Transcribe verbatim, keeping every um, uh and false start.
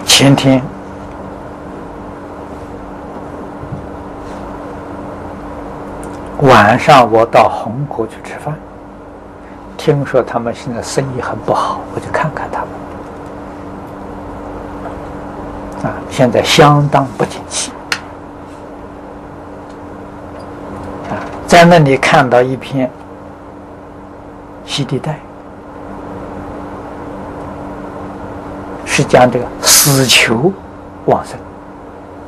前天晚上我到红果去吃饭，听说他们现在生意很不好，我就看看他们。啊，现在相当不景气。啊，在那里看到一篇西地带，是讲这个死囚往生。